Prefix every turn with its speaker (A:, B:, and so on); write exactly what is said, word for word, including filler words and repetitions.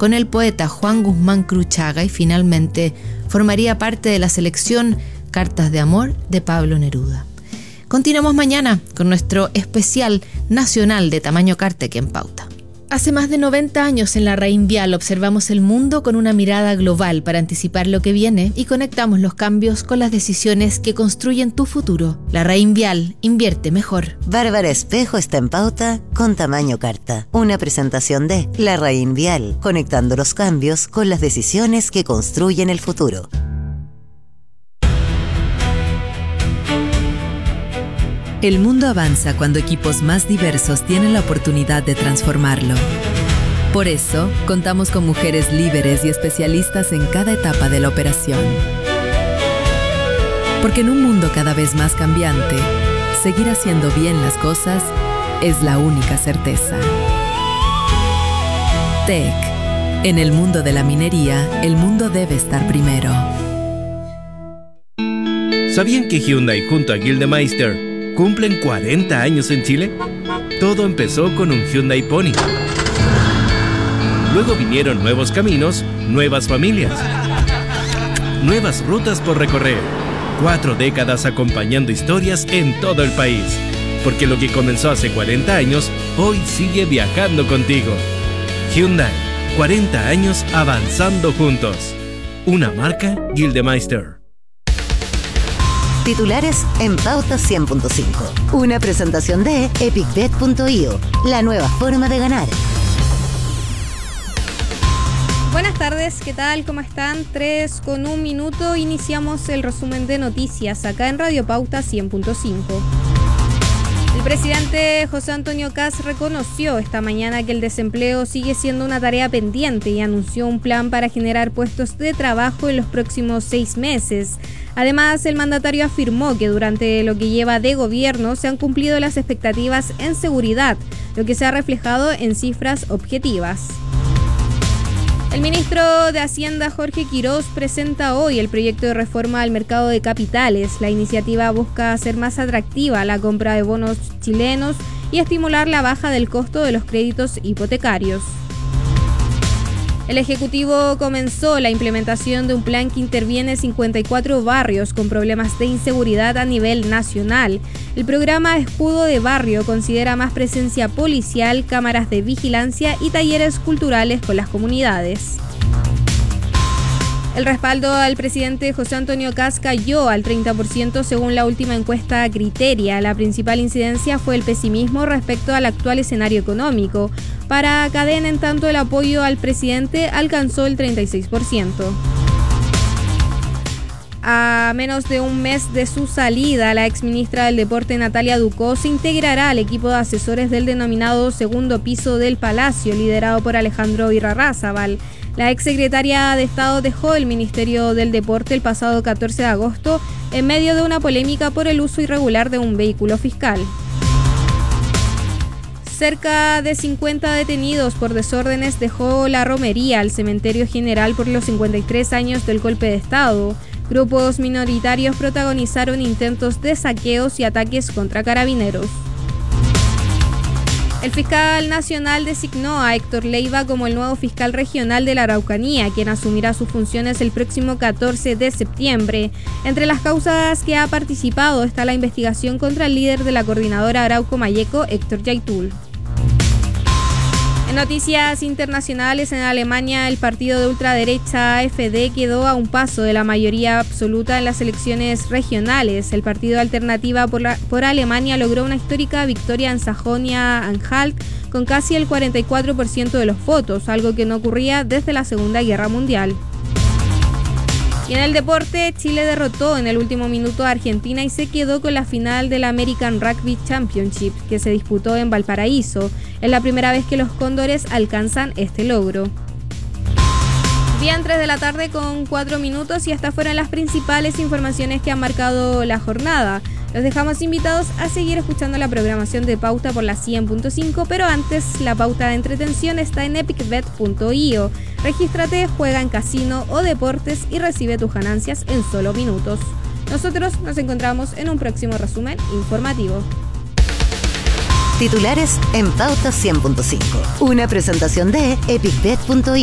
A: con el poeta Juan Guzmán Cruchaga y finalmente formaría parte de la selección Cartas de Amor de Pablo Neruda. Continuamos mañana con nuestro especial nacional de tamaño carta aquí en Pauta. Hace más de noventa años en la Raín Vial observamos el mundo con una mirada global para anticipar lo que viene y conectamos los cambios con las decisiones que construyen tu futuro. La Raín Vial invierte mejor.
B: Bárbara Espejo está en Pauta con tamaño carta. Una presentación de La Raín Vial, conectando los cambios con las decisiones que construyen el futuro.
C: El mundo avanza cuando equipos más diversos tienen la oportunidad de transformarlo. Por eso, contamos con mujeres líderes y especialistas en cada etapa de la operación. Porque en un mundo cada vez más cambiante, seguir haciendo bien las cosas es la única certeza. T E C. En el mundo de la minería, el mundo debe estar primero.
D: ¿Sabían que Hyundai junto a Gildemeister cumplen cuarenta años en Chile? Todo empezó con un Hyundai Pony. Luego vinieron nuevos caminos, nuevas familias, nuevas rutas por recorrer. Cuatro décadas acompañando historias en todo el país. Porque lo que comenzó hace cuarenta años, hoy sigue viajando contigo. Hyundai, cuarenta años avanzando juntos. Una marca Gildemeister.
B: Titulares en Pauta cien punto cinco. Una presentación de epic bet punto io, la nueva forma de ganar.
E: Buenas tardes, ¿qué tal? ¿Cómo están? Tres con un minuto, iniciamos el resumen de noticias acá en Radio Pauta cien punto cinco. El presidente José Antonio Kast reconoció esta mañana que el desempleo sigue siendo una tarea pendiente y anunció un plan para generar puestos de trabajo en los próximos seis meses. Además, el mandatario afirmó que durante lo que lleva de gobierno se han cumplido las expectativas en seguridad, lo que se ha reflejado en cifras objetivas. El ministro de Hacienda, Jorge Quirós, presenta hoy el proyecto de reforma al mercado de capitales. La iniciativa busca hacer más atractiva la compra de bonos chilenos y estimular la baja del costo de los créditos hipotecarios. El Ejecutivo comenzó la implementación de un plan que interviene cincuenta y cuatro barrios con problemas de inseguridad a nivel nacional. El programa Escudo de Barrio considera más presencia policial, cámaras de vigilancia y talleres culturales con las comunidades. El respaldo al presidente José Antonio Kast cayó al treinta por ciento según la última encuesta Criteria. La principal incidencia fue el pesimismo respecto al actual escenario económico. Para Cadena, en tanto, el apoyo al presidente alcanzó el treinta y seis por ciento. A menos de un mes de su salida, la exministra del Deporte Natalia Ducó se integrará al equipo de asesores del denominado segundo piso del Palacio, liderado por Alejandro Irarrázaval. La exsecretaria de Estado dejó el Ministerio del Deporte el pasado catorce de agosto en medio de una polémica por el uso irregular de un vehículo fiscal. Cerca de cincuenta detenidos por desórdenes dejó la romería al cementerio general por los cincuenta y tres años del golpe de Estado. Grupos minoritarios protagonizaron intentos de saqueos y ataques contra carabineros. El fiscal nacional designó a Héctor Leiva como el nuevo fiscal regional de la Araucanía, quien asumirá sus funciones el próximo catorce de septiembre. Entre las causas que ha participado está la investigación contra el líder de la coordinadora Arauco Mayeco, Héctor Yaitul. En noticias internacionales, en Alemania, el partido de ultraderecha A F D quedó a un paso de la mayoría absoluta en las elecciones regionales. El partido Alternativa por, la, por Alemania logró una histórica victoria en Sajonia-Anhalt con casi el cuarenta y cuatro por ciento de los votos, algo que no ocurría desde la Segunda Guerra Mundial. Y en el deporte, Chile derrotó en el último minuto a Argentina y se quedó con la final del American Rugby Championship, que se disputó en Valparaíso. Es la primera vez que los cóndores alcanzan este logro. Bien, tres de la tarde con cuatro minutos y estas fueron las principales informaciones que han marcado la jornada. Los dejamos invitados a seguir escuchando la programación de Pauta por la cien punto cinco, pero antes la pauta de entretención está en epic bet punto io. Regístrate, juega en casino o deportes y recibe tus ganancias en solo minutos. Nosotros nos encontramos en un próximo resumen informativo.
B: Titulares en Pauta cien punto cinco. Una presentación de epic bet punto io.